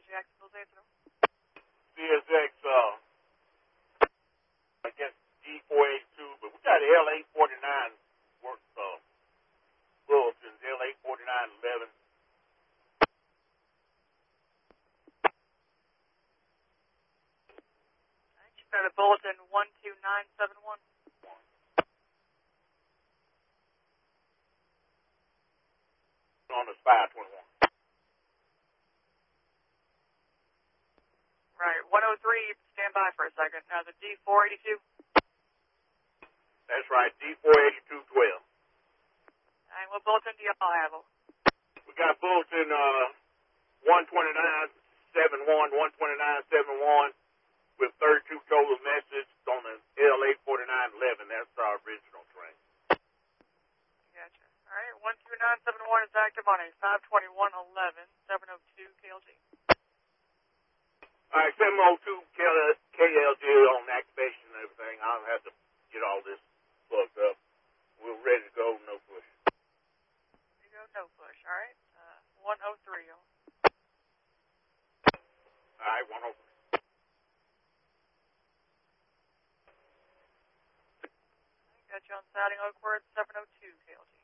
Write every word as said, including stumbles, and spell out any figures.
Jacksonville, Zantino. C S X, uh, I guess D four eighty-two, but we got L eight forty-nine work, uh, bulletins, L eight forty-nine eleven. You got a bulletin one two nine seven one. On the five twenty-one. Right, one oh three, stand by for a second. Now the D four eighty-two. That's right, D four eighty-two twelve. And what bulletin do y'all have? We got bulletin uh one twenty-nine seventy-one, one twenty-nine seventy-one with thirty-two total message on the L eight forty-nine eleven. That's our original train. Gotcha. All right, one two nine seven one is active on a five twenty-one eleven, seven oh two K L G. All right, seven oh two K L G on activation and everything. I'll have to get all this plugged up. We're ready to go, no push. There you go, no push. All right, uh, one oh three. All right, one oh three. Got you on siding Oakwood, seven oh two K L G.